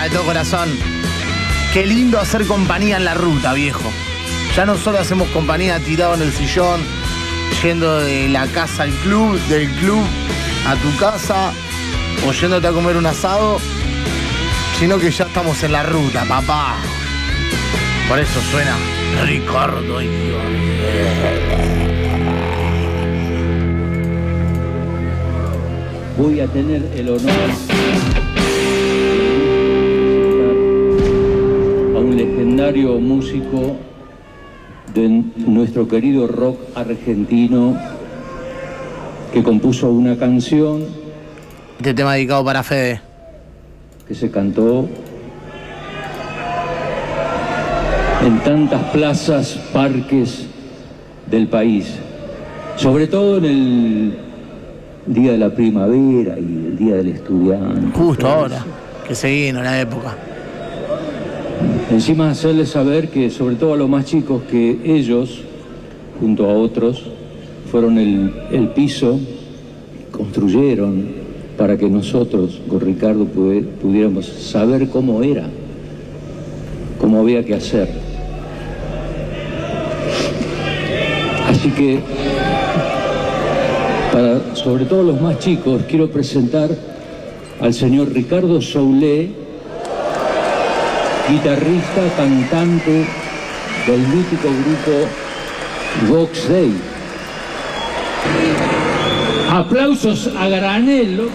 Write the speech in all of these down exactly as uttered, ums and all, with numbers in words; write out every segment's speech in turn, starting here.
de todo corazón. Qué lindo hacer compañía en la ruta, viejo. Ya no solo hacemos compañía tirado en el sillón, yendo de la casa al club, del club a tu casa, o yéndote a comer un asado, sino que ya estamos en la ruta, papá. Por eso suena Ricardo y voy a tener el honor a un legendario músico de nuestro querido rock argentino que compuso una canción. Este tema dedicado para Fede. Que se cantó en tantas plazas, parques del país, sobre todo en el Día de la Primavera y el Día del Estudiante. Justo ahora, que se vino la época. Encima hacerles saber que, sobre todo a los más chicos, que ellos, junto a otros, fueron el, el piso, construyeron para que nosotros, con Ricardo, pudiéramos saber cómo era, cómo había que hacer. Así que, para, sobre todo los más chicos, quiero presentar al señor Ricardo Soulé, guitarrista, cantante del mítico grupo Vox Day. Aplausos a granelo.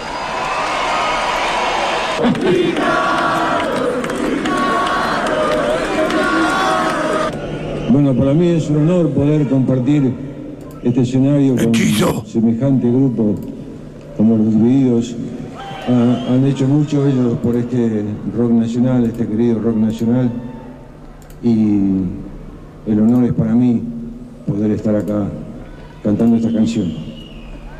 Bueno, para mí es un honor poder compartir este escenario con semejante grupo como los Divididos. Ah, han hecho mucho ellos por este rock nacional, este querido rock nacional, y el honor es para mí poder estar acá cantando esta canción.